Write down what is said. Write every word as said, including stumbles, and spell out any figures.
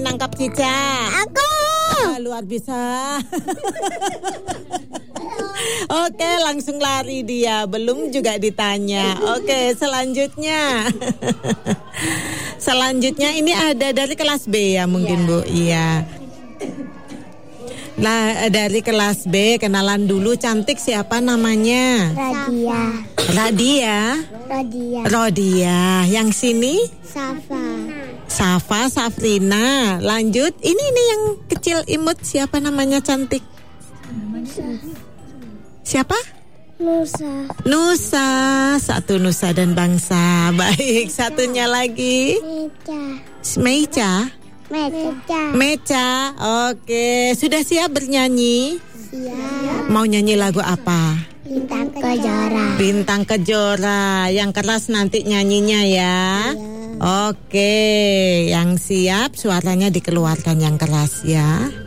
nangkap cicak? Aku. Ah, luar biasa. Oke, langsung lari dia. Belum juga ditanya. Oke, selanjutnya. Selanjutnya ini ada dari kelas B ya mungkin ya. Bu. Iya. Nah, dari kelas B kenalan dulu, cantik siapa namanya? Radia. Radia. Radia. Rodia. Yang sini? Safa. Safa, Safrina. Lanjut, ini ini yang kecil imut siapa namanya cantik? Siapa? Nusa. Nusa, satu Nusa dan bangsa. Baik, satunya lagi. Meca. Meca. Meca. Meca. Oke, sudah siap bernyanyi? Siap. Mau nyanyi lagu apa? Bintang Kejora. Bintang Kejora. Yang keras nanti nyanyinya ya. Ya. Oke, yang siap suaranya dikeluarkan yang keras ya.